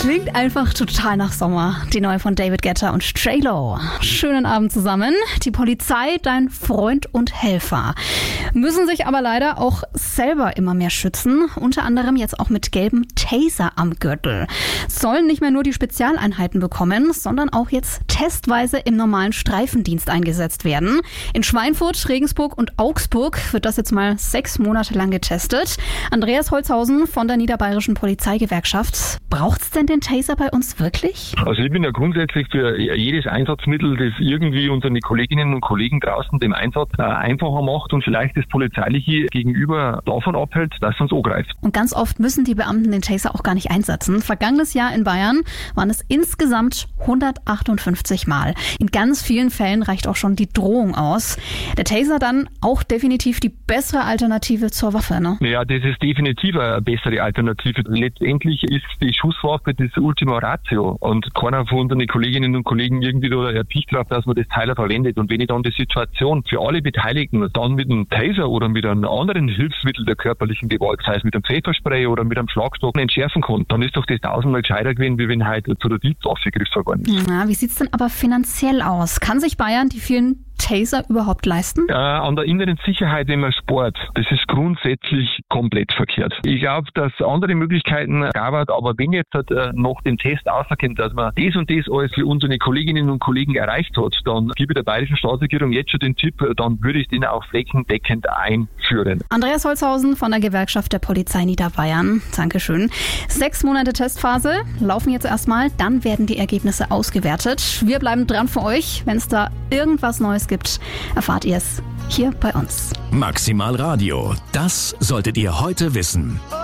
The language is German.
Klingt einfach total nach Sommer. Die neue von David Guetta und J-Lo. Schönen Abend zusammen. Die Polizei, dein Freund und Helfer. Müssen sich aber leider auch selber immer mehr schützen. Unter anderem jetzt auch mit gelbem Taser am Gürtel. Sollen nicht mehr nur die Spezialeinheiten bekommen, sondern auch jetzt testweise im normalen Streifendienst eingesetzt werden. In Schweinfurt, Regensburg und Augsburg wird das jetzt mal 6 Monate lang getestet. Andreas Holzhausen von der Niederbayerischen Polizeigewerkschaft. Braucht's denn den Taser bei uns wirklich? Also ich bin ja grundsätzlich für jedes Einsatzmittel, das irgendwie unsere Kolleginnen und Kollegen draußen dem Einsatz einfacher macht und vielleicht das Polizeiliche gegenüber davon abhält, dass es uns angreift. Und ganz oft müssen die Beamten den Taser auch gar nicht einsetzen. Vergangenes Jahr in Bayern waren es insgesamt 158 Mal. In ganz vielen Fällen reicht auch schon die Drohung aus. Der Taser dann auch definitiv die bessere Alternative zur Waffe, ne? Ja, das ist definitiv eine bessere Alternative. Letztendlich ist die Schusswaffe das Ultima Ratio und keiner von unseren Kolleginnen und Kollegen irgendwie da erpicht drauf, dass man das Teiler verwendet. Und wenn ich dann die Situation für alle Beteiligten dann mit einem Taser oder mit einem anderen Hilfsmittel der körperlichen Gewalt, sei es mit einem Pfefferspray oder mit einem Schlagstock, entschärfen kann, dann ist doch das 1000-mal gescheiter gewesen, wie wenn heute zu der Dienstwaffe gegriffen worden ist. Na, wie sieht's denn aber finanziell aus? Kann sich Bayern die vielen Taser überhaupt leisten? An der inneren Sicherheit, wenn man Sport, das ist grundsätzlich komplett verkehrt. Ich glaube, dass andere Möglichkeiten gab, aber wenn jetzt nach dem Test rauskommt, dass man das und das alles für unsere Kolleginnen und Kollegen erreicht hat, dann gebe ich der bayerischen Staatsregierung jetzt schon den Tipp, dann würde ich den auch flächendeckend einführen. Andreas Holzhausen von der Gewerkschaft der Polizei Niederbayern. Dankeschön. 6 Monate Testphase laufen jetzt erstmal, dann werden die Ergebnisse ausgewertet. Wir bleiben dran für euch. Wenn es da irgendwas Neues gibt, erfahrt ihr es hier bei uns. Maximal Radio, das solltet ihr heute wissen.